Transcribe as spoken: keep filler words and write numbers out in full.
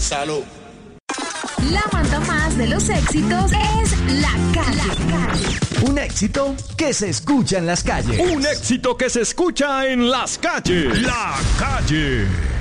Salud. La manda más de los éxitos es La Calle. La Calle. Un éxito que se escucha en las calles. Un éxito que se escucha en las calles. La Calle.